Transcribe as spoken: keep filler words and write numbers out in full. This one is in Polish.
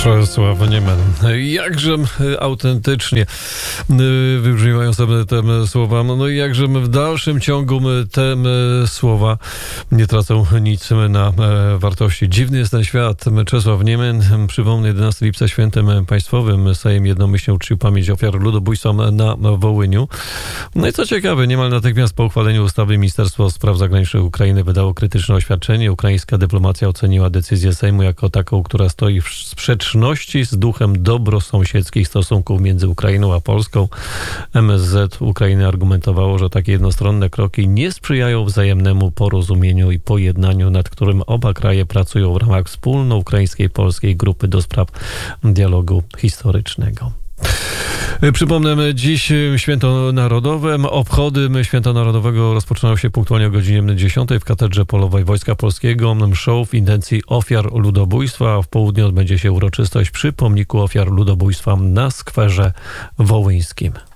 Czesław Niemen. Jakże autentycznie wybrzmiewają sobie te słowa. No i jakże w dalszym ciągu te słowa nie tracą nic na wartości. Dziwny jest ten świat. Czesław Niemen. Przypomnę, jedenastego lipca, świętem państwowym, Sejm jednomyślnie uczcił pamięć ofiar ludobójstwa na Wołyniu. No i co ciekawe, niemal natychmiast po uchwaleniu ustawy Ministerstwo Spraw Zagranicznych Ukrainy wydało krytyczne oświadczenie. Ukraińska dyplomacja oceniła decyzję Sejmu jako taką, która stoi w sprzeczności z duchem dobrosąsiedzkich stosunków między Ukrainą a Polską. M S Z Ukrainy argumentowało, że takie jednostronne kroki nie sprzyjają wzajemnemu porozumieniu i pojednaniu, nad którym oba kraje pracują w ramach wspólnoukraińskiej polskiej grupy do spraw dialogu historycznego. Przypomnę, dziś Święto Narodowe. Obchody Święta Narodowego rozpoczynają się punktualnie o godzinie dziesiątej w Katedrze Polowej Wojska Polskiego. Mszą w intencji ofiar ludobójstwa, a w południe odbędzie się uroczystość przy pomniku ofiar ludobójstwa na Skwerze Wołyńskim.